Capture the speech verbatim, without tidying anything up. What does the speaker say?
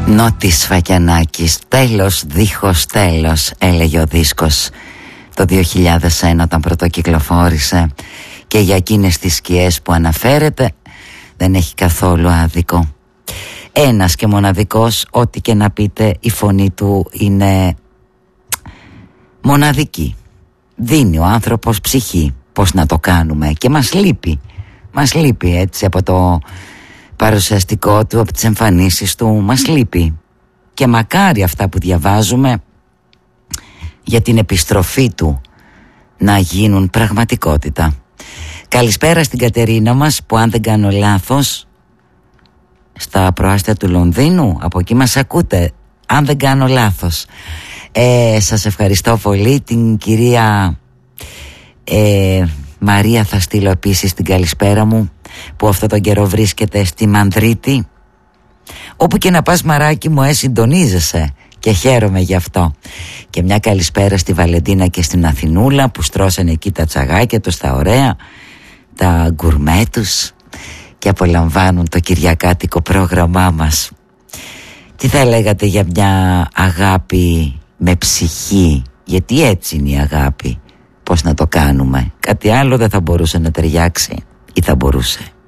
Νότης Φακιανάκης, τέλος δίχως τέλος, έλεγε ο δίσκος το δύο χιλιάδες ένα όταν πρωτοκυκλοφόρησε, και για εκείνες τις σκιές που αναφέρεται δεν έχει καθόλου άδικο. Ένας και μοναδικός, ό,τι και να πείτε, η φωνή του είναι μοναδική. Δίνει ο άνθρωπος ψυχή, πώς να το κάνουμε, και μας λείπει. Μας λείπει έτσι από το παρουσιαστικό του, από τις εμφανίσεις του, μας λείπει. Και μακάρι αυτά που διαβάζουμε για την επιστροφή του να γίνουν πραγματικότητα. Καλησπέρα στην Κατερίνα μας, που αν δεν κάνω λάθος στα προάστια του Λονδίνου, από εκεί μας ακούτε, αν δεν κάνω λάθος. ε, Σας ευχαριστώ πολύ. Την κυρία ε, Μαρία θα στείλω επίσης την καλησπέρα μου, που αυτό τον καιρό βρίσκεται στη Μανδρίτη. Όπου και να πας, μαράκι μου, ε, συντονίζεσαι και χαίρομαι γι' αυτό. Και μια καλησπέρα στη Βαλεντίνα και στην Αθηνούλα, που στρώσανε εκεί τα τσαγάκια τους, τα ωραία, τα γκουρμέ τους, και απολαμβάνουν το κυριακάτικο πρόγραμμά μας. Τι θα λέγατε για μια αγάπη με ψυχή? Γιατί έτσι είναι η αγάπη. Πώς να το κάνουμε? Κάτι άλλο δεν θα μπορούσε να ταιριάξει, ή θα μπορούσε?